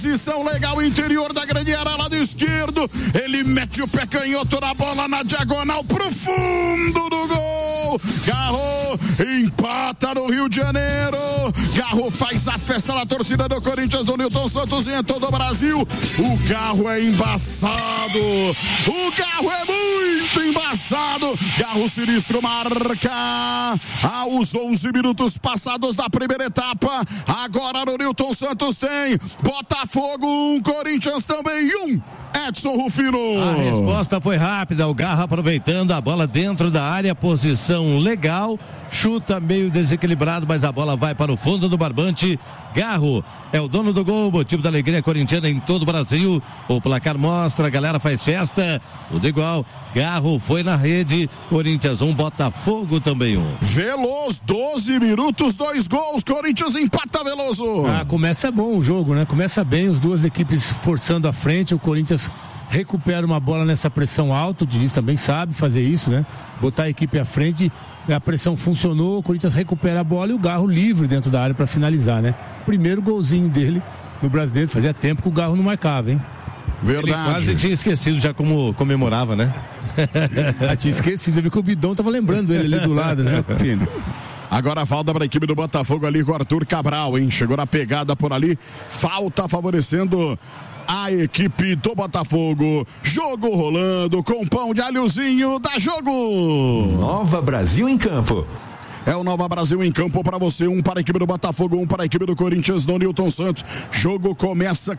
Posição legal, interior da grande área, lado esquerdo. Ele mete o pé canhoto na bola na diagonal pro fundo do gol. Garro empata no Rio de Janeiro. Garro faz a festa na torcida do Corinthians, do Nilton Santos e em todo o Brasil. O Garro é embaçado. O Garro é muito embaçado. Garro sinistro marca aos 11 minutos passados da primeira etapa. Agora no Nilton Santos tem Botafogo 1, Corinthians também 1. Edson Rufino. A resposta foi rápida, o Garro aproveitando a bola dentro da área, posição legal, chuta meio desequilibrado, mas a bola vai para o fundo do barbante. Garro é o dono do gol, motivo da alegria corintiana em todo o Brasil. O placar mostra, a galera faz festa, tudo igual. Garro foi na rede, Corinthians 1, Botafogo também 1. Veloso, 12 minutos, 2 gols, Corinthians empata, Veloso. Começa bom o jogo, né? Começa bem, as duas equipes forçando a frente, o Corinthians recupera uma bola nessa pressão alta, o Diniz também sabe fazer isso, né? Botar a equipe à frente, a pressão funcionou, o Corinthians recupera a bola e o Garro livre dentro da área para finalizar, né? Primeiro golzinho dele no Brasileiro, fazia tempo que o Garro não marcava, hein? Verdade. Ele quase tinha esquecido já como comemorava, né? Tinha esquecido, você viu que o Bidon tava lembrando ele ali do lado, né? Agora falta para a equipe do Botafogo ali com o Arthur Cabral, hein? Chegou na pegada por ali, falta favorecendo a equipe do Botafogo. Jogo rolando com pão de alhozinho, dá jogo. Nova Brasil em campo. É o Nova Brasil em campo para você, 1 para a equipe do Botafogo, 1 para a equipe do Corinthians, no Nilton Santos. Jogo começa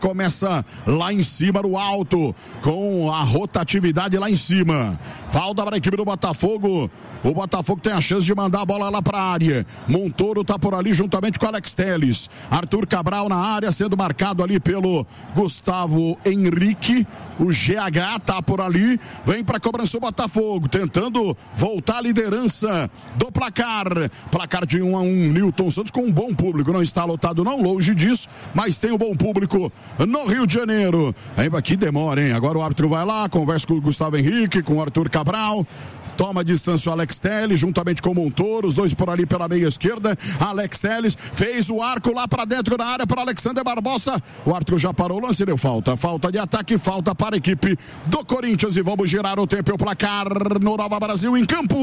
lá em cima, no alto, com a rotatividade lá em cima. Falta para a equipe do Botafogo. O Botafogo tem a chance de mandar a bola lá para a área. Montoro tá por ali juntamente com Alex Telles. Arthur Cabral na área, sendo marcado ali pelo Gustavo Henrique. O GH tá por ali. Vem para cobrança o Botafogo, tentando voltar à liderança do placar. Placar de 1-1, Nilton Santos com um bom público. Não está lotado não, longe disso, mas tem um bom público no Rio de Janeiro. Ainda aqui demora, hein? Agora o árbitro vai lá, conversa com o Gustavo Henrique, com o Arthur Cabral. Toma a distância o Alex Telles, juntamente com o Montoro, os dois por ali pela meia esquerda. Alex Telles fez o arco lá para dentro da área para Alexander Barbosa. O árbitro já parou o lance, deu falta. Falta de ataque, falta para a equipe do Corinthians. E vamos girar o tempo e o placar no Nova Brasil em campo.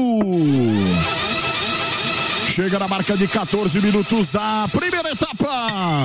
Chega na marca de 14 minutos da primeira etapa.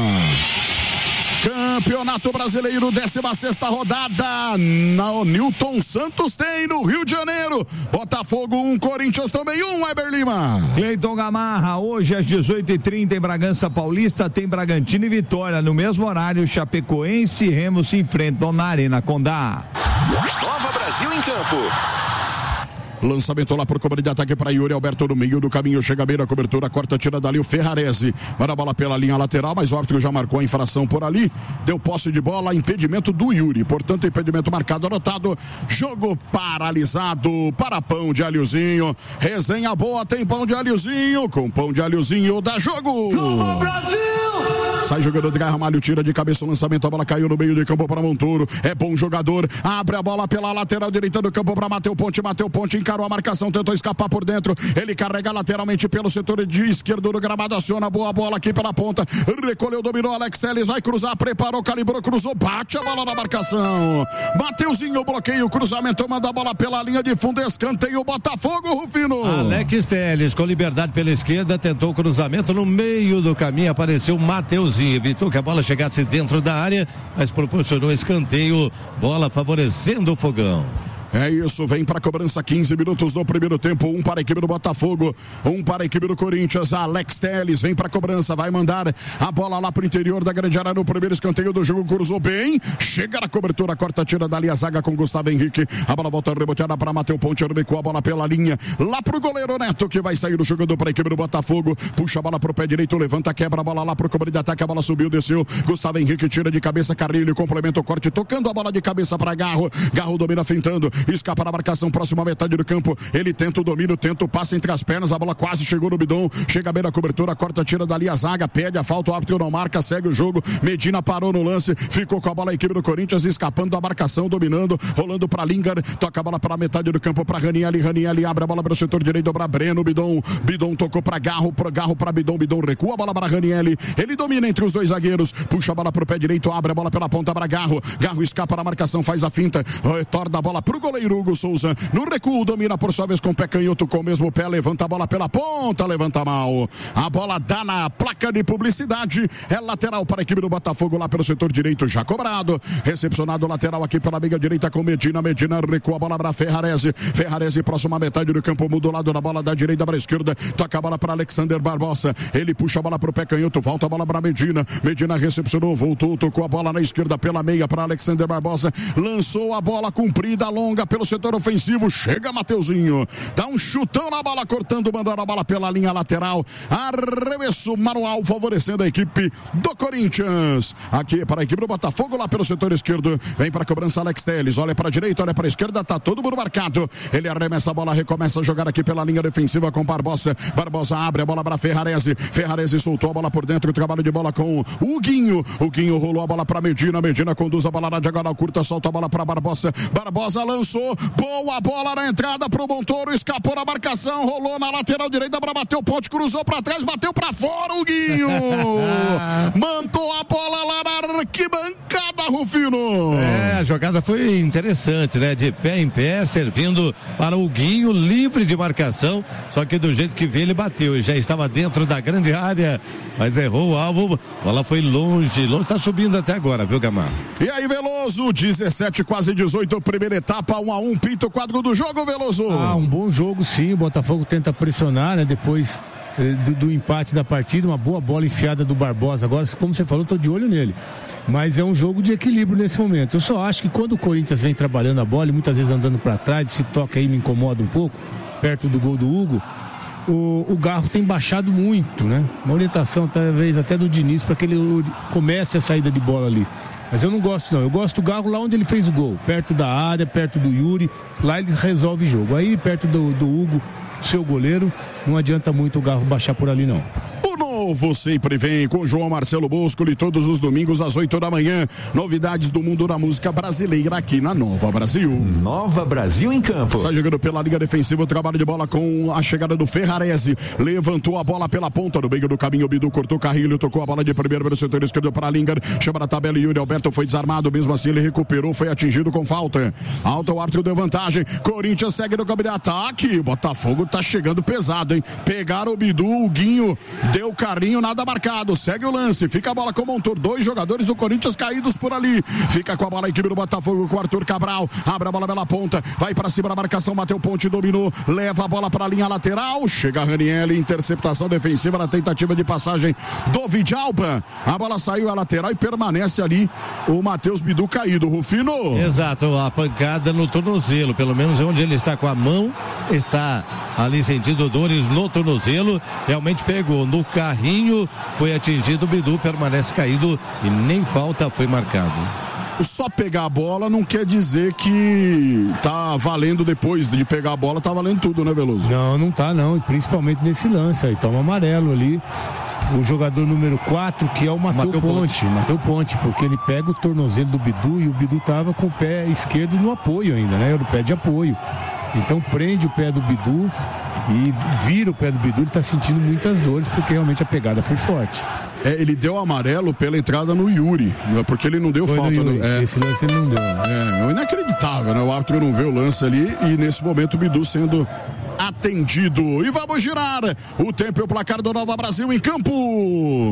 Campeonato Brasileiro, 16ª rodada. No Nilton Santos tem no Rio de Janeiro. Botafogo 1, Corinthians também 1, Weber Lima. Cleiton Gamarra, hoje às 18h30 em Bragança Paulista tem Bragantino e Vitória. No mesmo horário, Chapecoense e Remo se enfrentam na Arena Condá. Nova Brasil em campo. Lançamento lá por cobra de ataque para Yuri Alberto no meio do caminho, chega bem na cobertura, corta, tira dali o Ferrarese, manda a bola pela linha lateral, mas o árbitro já marcou a infração por ali, deu posse de bola, impedimento do Yuri, portanto impedimento marcado, anotado, jogo paralisado para pão de alhozinho, resenha boa, tem pão de alhozinho, com pão de alhozinho dá jogo. Nova Brasil! Sai jogador de Garramalho, tira de cabeça o lançamento, a bola caiu no meio de campo para Montoro, é bom jogador, abre a bola pela lateral direita do campo para Mateu Ponte, encarou a marcação, tentou escapar por dentro, ele carrega lateralmente pelo setor de esquerdo do gramado, aciona boa bola aqui pela ponta, recolheu, dominou, Alex Telles, vai cruzar, preparou, calibrou, cruzou, bate a bola na marcação, Mateuzinho, bloqueio, cruzamento, manda a bola pela linha de fundo, escanteio, Botafogo, Rufino. Alex Telles com liberdade pela esquerda, tentou o cruzamento no meio do caminho, apareceu Mateuzinho, evitou que a bola chegasse dentro da área, mas proporcionou escanteio, bola favorecendo o Fogão. É isso, vem para a cobrança, 15 minutos no primeiro tempo, 1 para a equipe do Botafogo, 1 para a equipe do Corinthians. Alex Telles vem para a cobrança, vai mandar a bola lá para o interior da grande área no primeiro escanteio do jogo, cruzou bem, chega na cobertura, corta, tira dali a zaga com Gustavo Henrique, a bola volta reboteada para Mateu Ponte, recuou a bola pela linha, lá pro goleiro Neto, que vai sair do jogador para a equipe do Botafogo, puxa a bola pro pé direito, levanta, quebra a bola lá pro cobra de ataque, a bola subiu, desceu, Gustavo Henrique tira de cabeça, Carrilho, complementa o corte, tocando a bola de cabeça para Garro domina, fintando, escapa na marcação, próxima metade do campo, ele tenta o domínio, tenta o passe entre as pernas, a bola quase chegou no bidon, chega bem na cobertura, corta, tira dali a zaga, pede a falta, o árbitro não marca, segue o jogo, Medina parou no lance, ficou com a bola a equipe do Corinthians, escapando da marcação, dominando, rolando para Lingard, toca a bola para a metade do campo, para Ranieri abre a bola para o setor direito, para Breno, Bidon tocou para Garro para Bidon recua a bola para Ranieri, ele domina entre os dois zagueiros, puxa a bola para o pé direito, abre a bola pela ponta para Garro escapa na marcação, faz a finta, retorna a bola para o goleiro Hugo Souza, no recuo, domina por sua vez com o pé canhoto, com o mesmo pé, levanta a bola pela ponta, levanta mal, a bola dá na placa de publicidade, é lateral para a equipe do Botafogo lá pelo setor direito, já cobrado, recepcionado lateral aqui pela meia direita com Medina recua a bola para Ferrarese, próxima metade do campo, muda o lado da bola da direita para a esquerda, toca a bola para Alexander Barbosa, ele puxa a bola para o pé canhoto, volta a bola para Medina recepcionou, voltou, tocou a bola na esquerda pela meia para Alexander Barbosa, lançou a bola comprida, longa pelo setor ofensivo, chega Mateuzinho, dá um chutão na bola, cortando, mandando a bola pela linha lateral, arremesso manual, favorecendo a equipe do Corinthians, aqui para a equipe do Botafogo, lá pelo setor esquerdo, vem para a cobrança Alex Telles, olha para a direita, olha para a esquerda, tá todo mundo marcado, ele arremessa a bola, recomeça a jogar aqui pela linha defensiva com Barbosa abre a bola para Ferrarese soltou a bola por dentro, trabalho de bola com o Guinho rolou a bola para Medina conduz a bola na diagonal curta, solta a bola para Barbosa lançou, boa bola na entrada pro Montoro, escapou na marcação, rolou na lateral direita para bater o ponte, cruzou para trás, bateu para fora o Guinho mandou a bola lá na arquibancada, Rufino. A jogada foi interessante, né? De pé em pé, servindo para o Guinho, livre de marcação, só que do jeito que veio ele bateu, já estava dentro da grande área, mas errou o alvo, a bola foi longe, tá subindo até agora, viu, Gamarra? E aí, Veloso, 17, quase 18, primeira etapa, 1-1, pinta o quadro do jogo, Veloso. Um bom jogo, sim, o Botafogo tenta pressionar, né, depois do empate da partida, uma boa bola enfiada do Barbosa, agora, como você falou, tô de olho nele, mas é um jogo de equilíbrio nesse momento. Eu só acho que quando o Corinthians vem trabalhando a bola, e muitas vezes andando para trás, se toca aí me incomoda um pouco, perto do gol do Hugo, o Garro tem baixado muito, né? Uma orientação talvez até do Diniz para que ele comece a saída de bola ali. Mas eu não gosto não, eu gosto do Garro lá onde ele fez o gol, perto da área, perto do Yuri, lá ele resolve o jogo. Aí perto do Hugo, seu goleiro, não adianta muito o Garro baixar por ali não. Novo sempre vem com João Marcelo Boscoli todos os domingos às 8 da manhã. Novidades do mundo da música brasileira aqui na Nova Brasil. Nova Brasil em campo. Sai jogando pela linha defensiva, o trabalho de bola com a chegada do Ferrarese. Levantou a bola pela ponta no meio do caminho. O Bidu cortou o carrinho, tocou a bola de primeiro pelo setor esquerdo para Lingard. Chama na tabela Yuri Alberto, foi desarmado. Mesmo assim ele recuperou, foi atingido com falta. Alto o árbitro deu vantagem. Corinthians segue no campo de ataque. Botafogo tá chegando pesado, hein? Pegaram o Bidu, o Guinho deu carrinho, nada marcado, segue o lance, fica a bola com o Montoro, dois jogadores do Corinthians caídos por ali, fica com a bola a equipe do Botafogo com o Arthur Cabral, abre a bola pela ponta, vai para cima da marcação, Mateu Ponte dominou, leva a bola para a linha lateral, chega Ranieri, interceptação defensiva na tentativa de passagem do Vidalba, a bola saiu à lateral e permanece ali o Matheus Bidu caído, Rufino. Exato, a pancada no tornozelo, pelo menos onde ele está com a mão, está ali sentindo dores no tornozelo, realmente pegou no carrinho, foi atingido, o Bidu permanece caído e nem falta foi marcado. Só pegar a bola não quer dizer que tá valendo depois de pegar a bola, tá valendo tudo, né, Veloso? Não tá não, principalmente nesse lance aí, toma amarelo ali. O jogador número 4, que é o Mateu Ponte, porque ele pega o tornozelo do Bidu e o Bidu tava com o pé esquerdo no apoio ainda, né? Era o pé de apoio. Então prende o pé do Bidu e vira o pé do Bidu, ele tá sentindo muitas dores porque realmente a pegada foi forte. Ele deu amarelo pela entrada no Yuri, porque ele não deu falta. Esse lance ele não deu. É inacreditável, né? O árbitro não vê o lance ali e nesse momento o Bidu sendo atendido. E vamos girar o tempo e o placar do Nova Brasil em campo.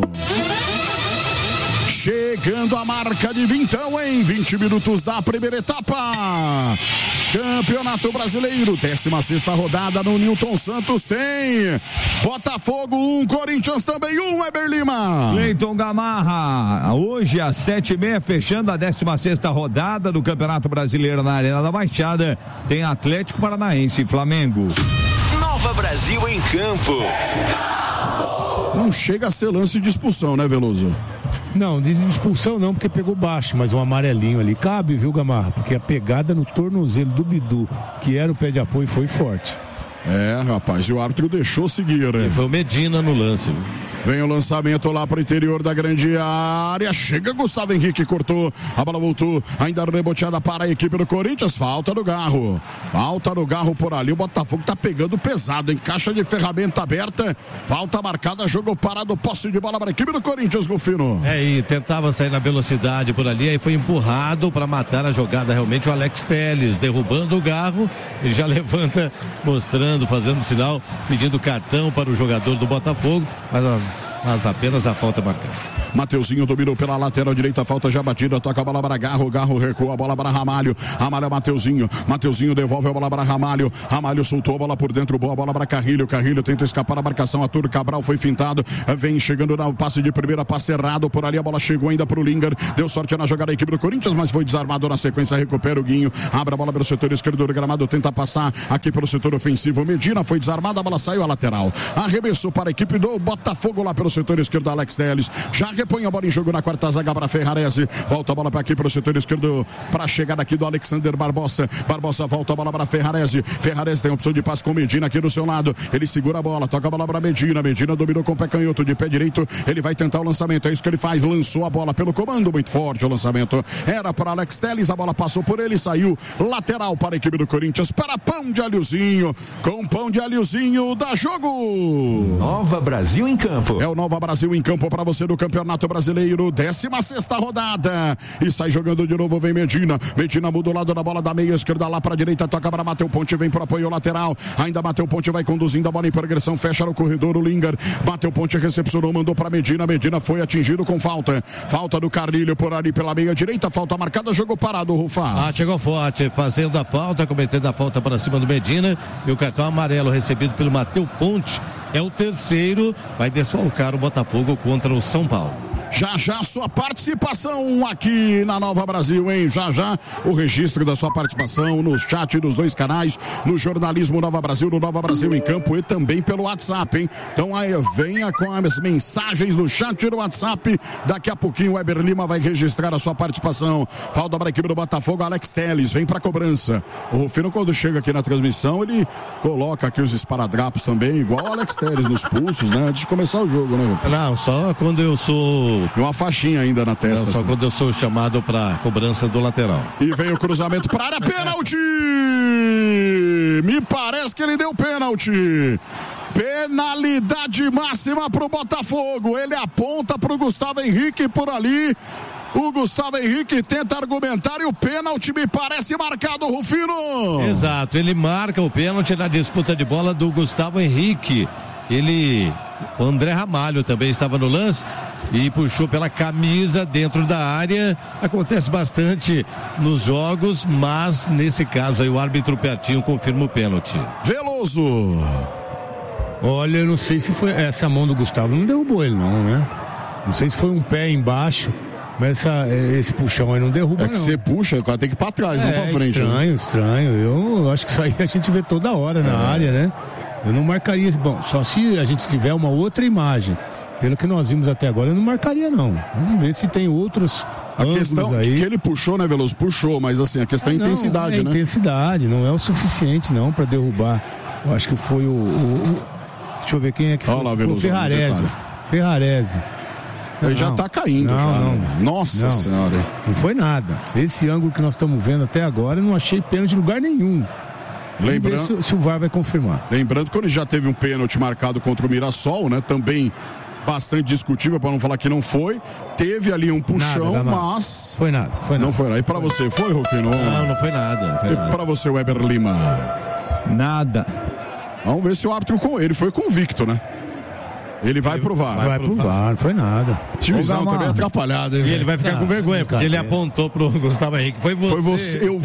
Chegando a marca de 20 minutos da primeira etapa. Campeonato Brasileiro, 16ª rodada no Newton Santos tem Botafogo 1, Corinthians também 1, Eber Lima. Cleiton Gamarra, hoje às 7h30, fechando a 16ª rodada do Campeonato Brasileiro na Arena da Baixada, tem Atlético Paranaense e Flamengo. Nova Brasil em campo. Não chega a ser lance de expulsão, né, Veloso? Não, de expulsão não, porque pegou baixo, mas um amarelinho ali cabe, viu, Gamarra? Porque a pegada no tornozelo do Bidu, que era o pé de apoio, foi forte. Rapaz, e o árbitro deixou seguir, né? E foi o Medina no lance. Vem o lançamento lá pro interior da grande área. Chega Gustavo Henrique, cortou. A bola voltou. Ainda reboteada para a equipe do Corinthians. Falta do Garro. Falta do Garro por ali. O Botafogo tá pegando pesado, em caixa de ferramenta aberta. Falta marcada, jogo parado, posse de bola para a equipe do Corinthians, Rufino. E tentava sair na velocidade por ali, aí foi empurrado para matar a jogada realmente o Alex Telles, derrubando o Garro. Ele já levanta, mostrando, fazendo sinal, pedindo cartão para o jogador do Botafogo, mas apenas a falta marcada. Mateuzinho dominou pela lateral direita, a falta já batida, toca a bola para Garro, Garro recua a bola para Ramalho, Ramalho Mateuzinho, Mateuzinho devolve a bola para Ramalho, Ramalho soltou a bola por dentro, boa bola para Carrilho, Carrilho tenta escapar da marcação, Arthur Cabral foi fintado, vem chegando no passe de primeira, passe errado por ali, a bola chegou ainda para o Linger, deu sorte na jogada da equipe do Corinthians, mas foi desarmado na sequência, recupera o Guinho, abre a bola pelo setor esquerdo do gramado, tenta passar aqui pelo setor ofensivo, Medina foi desarmada, a bola saiu à lateral, arremessou para a equipe do Botafogo lá pelo setor esquerdo, Alex Telles, já repõe a bola em jogo na quarta zaga para Ferrarese, volta a bola para aqui para o setor esquerdo, para a chegada aqui do Alexander Barbosa, Barbosa volta a bola para Ferrarese, Ferrarese tem opção de passe com Medina aqui do seu lado, ele segura a bola, toca a bola para Medina, Medina dominou com o pé canhoto, de pé direito, ele vai tentar o lançamento, é isso que ele faz, lançou a bola pelo comando, muito forte o lançamento, era para Alex Telles, a bola passou por ele, saiu lateral para a equipe do Corinthians, para Pão de Alhozinho, com Pão de Alhozinho, dá jogo! Nova Brasil em campo. É o Nova Brasil em campo para você do Campeonato Brasileiro, 16ª rodada, e sai jogando de novo, vem Medina, Medina muda o lado da bola da meia esquerda lá para a direita, toca para Mateu Ponte, vem pro apoio lateral, ainda Mateu Ponte vai conduzindo a bola em progressão, fecha no corredor o Linger, Mateu Ponte recepcionou, mandou para Medina, Medina foi atingido com falta do Carrilho por ali pela meia direita, falta marcada, jogo parado, Rufá. Chegou forte, fazendo a falta, cometendo a falta para cima do Medina, e o cartão amarelo recebido pelo Mateu Ponte é o terceiro, vai desfalcar o Botafogo contra o São Paulo. Já sua participação aqui na Nova Brasil, hein? Já o registro da sua participação no chat dos dois canais, no jornalismo Nova Brasil, no Nova Brasil em Campo e também pelo WhatsApp, hein? Então aí venha com as mensagens no chat do WhatsApp, daqui a pouquinho o Weber Lima vai registrar a sua participação. Falta para a equipe do Botafogo, Alex Telles, vem para a cobrança. O Rufino, quando chega aqui na transmissão, ele coloca aqui os esparadrapos também, igual o Alex Telles nos pulsos, né? Antes de começar o jogo, né, Rufino? Não, só quando eu sou... E uma faixinha ainda na testa. Só assim. Quando eu sou chamado para cobrança do lateral. E vem o cruzamento para a área, pênalti! Me parece que ele deu pênalti. Penalidade máxima para o Botafogo. Ele aponta para o Gustavo Henrique por ali. O Gustavo Henrique tenta argumentar e o pênalti me parece marcado, Rufino. Exato, ele marca o pênalti na disputa de bola do Gustavo Henrique. O André Ramalho também estava no lance e puxou pela camisa dentro da área. Acontece bastante nos jogos, mas nesse caso aí o árbitro pertinho confirma o pênalti. Veloso. Olha, eu não sei se foi essa mão do Gustavo, não derrubou ele não, né? Não sei se foi um pé embaixo, mas esse puxão aí não derruba, não. É que você puxa, o cara tem que ir pra trás, não pra frente. Estranho. Eu acho que isso aí a gente vê toda hora na área, né? Eu não marcaria, bom, só se a gente tiver uma outra imagem. Pelo que nós vimos até agora, eu não marcaria não. Vamos ver se tem outros questão aí. Que ele puxou, né, Veloso? Puxou, mas assim, a questão é intensidade, né? Intensidade, não é o suficiente não para derrubar. Eu acho que foi deixa eu ver quem é que foi. Olha lá, Veloso. Ferrarese. Ele já tá caindo, não. Nossa senhora. Não foi nada. Esse ângulo que nós estamos vendo até agora, eu não achei pênalti em lugar nenhum. Lembrando se o VAR vai confirmar. Lembrando que ele já teve um pênalti marcado contra o Mirassol, né? Também bastante discutível, para não falar que não foi. Teve ali um puxão, mas... Foi nada. Não foi nada. E para você, foi, Rufino? Não foi nada. E para você, Weber Lima? Nada. Vamos ver se o árbitro ele foi convicto, né? Ele vai provar. Vai provar, não foi nada. O juizão também atrapalhado, hein? E ele vai ficar com vergonha, porque ele apontou pro Gustavo Henrique. Foi você. Eu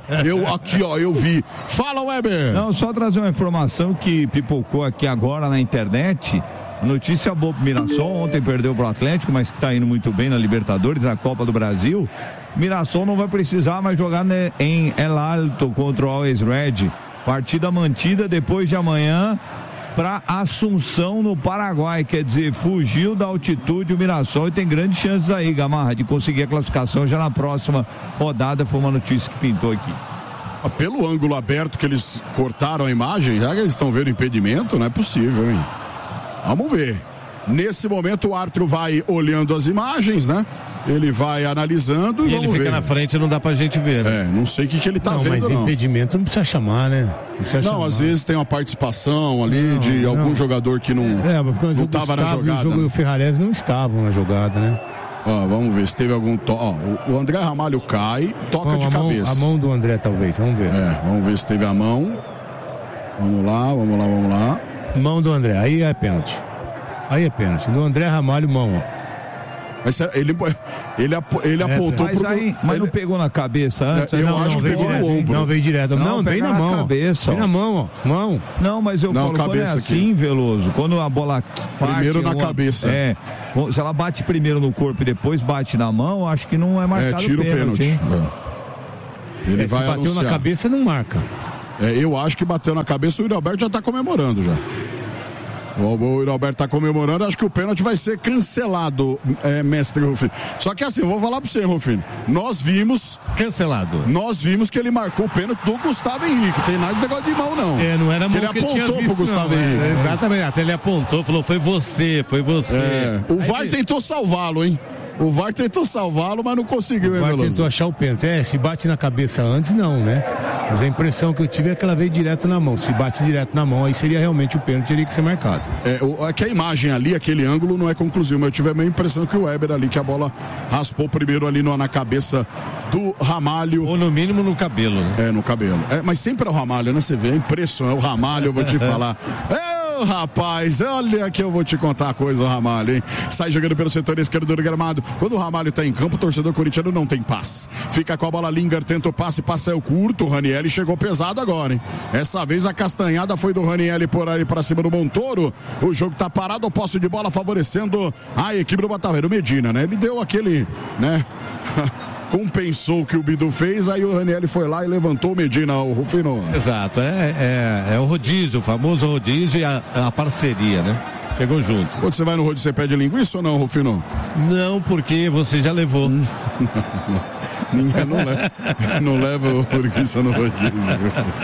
vi. Fala, Weber! Não, só trazer uma informação que pipocou aqui agora na internet. Notícia boa pro Mirassol, ontem perdeu pro Atlético, mas que tá indo muito bem na Libertadores, a Copa do Brasil. Mirassol não vai precisar mais jogar em El Alto contra o Always Red. Partida mantida depois de amanhã. para Assunção, no Paraguai. Quer dizer, fugiu da altitude o Mirassol e tem grandes chances aí, Gamarra, de conseguir a classificação já na próxima rodada. Foi uma notícia que pintou aqui. Pelo ângulo aberto que eles cortaram a imagem, já que eles estão vendo impedimento, não é possível, hein? Vamos ver. Nesse momento o árbitro vai olhando as imagens, né? Ele vai analisando e ele fica na frente, não dá pra gente ver, né? Não sei o que ele tá vendo, mas não. impedimento não precisa chamar, né? Não, às vezes tem uma participação ali de algum jogador que não tava na jogada. O Ferrarese não estavam na jogada, né? Vamos ver se teve algum o André Ramalho cai, toca de cabeça. A mão do André, talvez, vamos ver. Vamos ver se teve a mão. Vamos lá. Mão do André, aí é pênalti. Do André Ramalho, mão, ó. Mas ele apontou mas aí, mas não pegou na cabeça antes? Eu acho que pegou no ombro. Não, veio direto. Não, bem na mão. Cabeça, bem na mão, ó. Mão. Não, mas eu falo, quando é assim, Veloso, quando a bola parte... Primeiro na cabeça. Se ela bate primeiro no corpo e depois bate na mão, acho que não é marcado tira o pênalti. Ele vai se bateu anunciar. Na cabeça, não marca. Eu acho que bateu na cabeça, o Yuri Alberto já tá comemorando já. O Yuri Alberto tá comemorando, acho que o pênalti vai ser cancelado, mestre Rufino. Só que assim, eu vou falar pra você, Rufino. Nós vimos que ele marcou o pênalti do Gustavo Henrique. Tem nada de negócio de mão, não. Não era mão ele que apontou visto, pro Gustavo Henrique. Exatamente, até ele apontou, falou, foi você. O VAR tentou salvá-lo, hein? O VAR tentou salvá-lo, mas não conseguiu, hein, Veloso? O VAR Veloso? tentou achar o pênalti. Se bate na cabeça antes, não, né? Mas a impressão que eu tive é que ela veio direto na mão. Se bate direto na mão, aí seria realmente o pênalti, teria que ser marcado. Que a imagem ali, aquele ângulo não é conclusivo, mas eu tive a mesma impressão que o Weber ali, que a bola raspou primeiro ali na cabeça do Ramalho. Ou no mínimo no cabelo, né? No cabelo. Mas sempre é o Ramalho, né? Você vê, é impressionante. O Ramalho, eu vou te falar. Rapaz, olha que eu vou te contar a coisa, o Ramalho, hein? Sai jogando pelo setor esquerdo do gramado. Quando o Ramalho tá em campo, o torcedor corintiano não tem paz. Fica com a bola, Lingard tenta o passe, é o curto. O Ranieri chegou pesado agora, hein? Essa vez a castanhada foi do Ranieri por ali pra cima do Montoro. O jogo tá parado, o posse de bola favorecendo a equipe do Botafogo. O Medina, né? Ele deu aquele, né? Compensou o que o Bidu fez, aí o Ranieri foi lá e levantou o Medina, o Rufino. Exato, é o rodízio, o famoso rodízio e a parceria, né? Chegou junto. Quando você vai no rodízio, você pede linguiça ou não, Rufino? Não, porque você já levou. Ninguém não leva o linguiça no rodízio.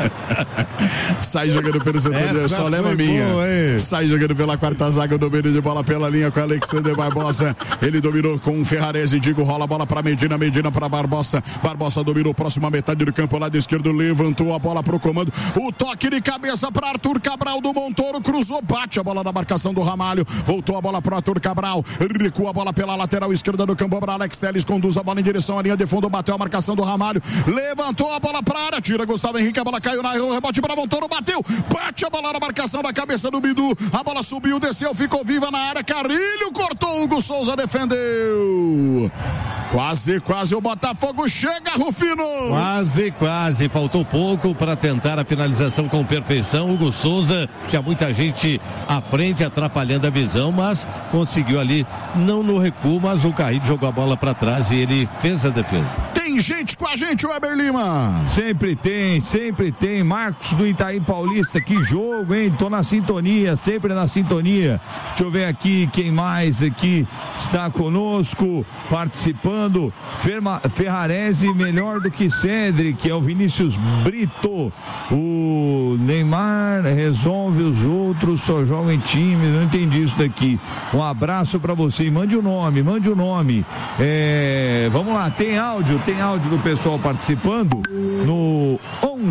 Sai jogando pelo setor, só leva a minha. Boa, sai jogando pela quarta zaga, o domínio de bola pela linha com Alexander Barbosa. Ele dominou com o Ferrarese, Digo, rola a bola para Medina para Barbosa. Barbosa dominou próxima metade do campo, lado esquerdo, levantou a bola pro comando. O toque de cabeça para Arthur Cabral do Montoro, cruzou, bate a bola na marcação do Ramalho, voltou a bola para Arthur Cabral, recua a bola pela lateral esquerda do campo para Alex Telles, conduz a bola em direção à linha de fundo, bateu a marcação do Ramalho, levantou a bola para a área, tira Gustavo Henrique, a bola caiu na rebote para Montoro, bateu, bate a bola na marcação da cabeça do Bidu, a bola subiu, desceu, ficou viva na área, Carrilho cortou, Hugo Souza defendeu. Quase o Botafogo chega, Rufino. Quase, faltou pouco para tentar a finalização com perfeição. Hugo Souza, tinha muita gente à frente atrapalhando a visão, mas conseguiu ali, não no recuo, mas o Carrilho jogou a bola para trás e ele fez a defesa. Tem gente com a gente, Weber Lima. Sempre tem. Marcos do Itaim Paulista, que jogo, hein? Tô na sintonia, sempre na sintonia. Deixa eu ver aqui quem mais aqui está conosco, participando. Ferrarese melhor do que Cedric, é o Vinícius Brito. O Neymar resolve, os outros só jogam em times. Não entendi isso daqui. Um abraço pra você e mande o nome. Vamos lá, tem áudio do pessoal participando no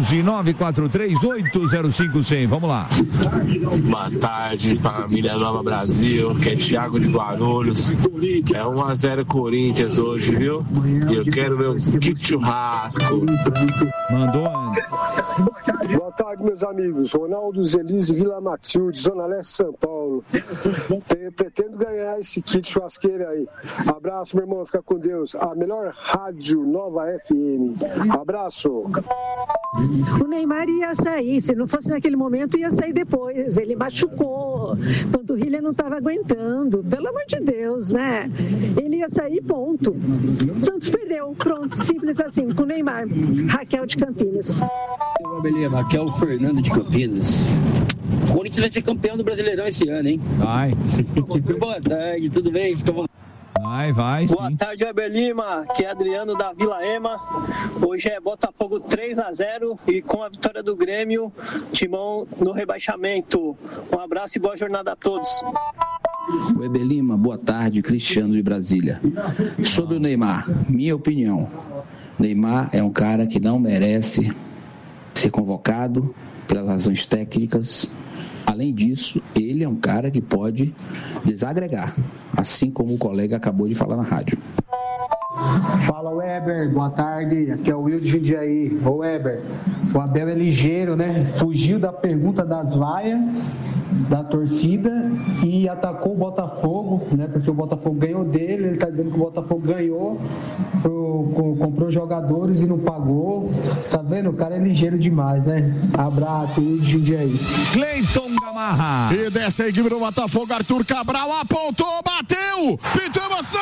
11-943-805-100. Vamos lá. Boa tarde, família Nova Brasil, que é Thiago de Guarulhos. É 1-0 Corinthians hoje, viu? E eu quero meu kit churrasco. Mandou antes. tarde, meus amigos. Ronaldo Zelise, Vila Matilde, Zona Leste, São Paulo. Pretendo ganhar esse kit churrasqueira aí. Abraço, meu irmão. Fica com Deus. A melhor rádio Nova FM. Abraço. O Neymar ia sair, se não fosse naquele momento, ia sair depois. Ele machucou, a panturrilha não estava aguentando. Pelo amor de Deus, né? Ele ia sair, ponto. Santos perdeu, pronto, simples assim, com o Neymar. Raquel de Campinas. Aqui é o Fernando de Campinas. O Corinthians vai ser campeão do Brasileirão esse ano, hein? Vai. Boa tarde, tudo bem? Fica bom. Vai, Boa tarde, Weber Lima, que é Adriano da Vila Ema. Hoje é Botafogo 3-0 e com a vitória do Grêmio, Timão no rebaixamento. Um abraço e boa jornada a todos. Weber Lima, boa tarde, Cristiano de Brasília. Sobre o Neymar, minha opinião, Neymar é um cara que não merece ser convocado pelas razões técnicas. Além disso, ele é um cara que pode desagregar, assim como o colega acabou de falar na rádio. Fala, Weber, boa tarde, aqui é o Will de Jundiaí. Ô Weber, o Abel é ligeiro, né? Fugiu da pergunta das vaias da torcida e atacou o Botafogo, né? Porque o Botafogo ganhou dele, ele tá dizendo que o Botafogo ganhou, comprou jogadores e não pagou. Tá vendo? O cara é ligeiro demais, né? Abraço, Will de Jundiaí. Cleiton Gamarra. E desce a equipe do Botafogo, Arthur Cabral apontou, bateu, pintou emoção!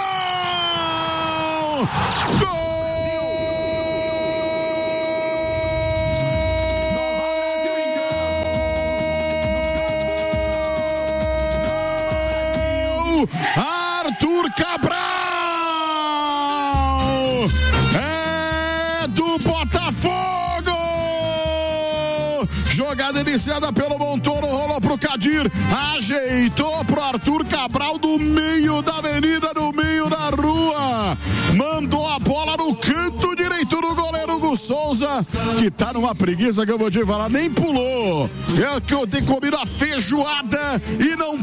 Gol! Arthur Cabral é do Botafogo. Jogada iniciada pelo Montoro, rolou pro Kadir, ajeitou pro Arthur Cabral do meio da avenida, no meio da rua, mandou a bola no canto direito do goleiro Hugo Souza, que tá numa preguiça que eu vou te falar, nem pulou. É que eu tenho comido a feijoada e não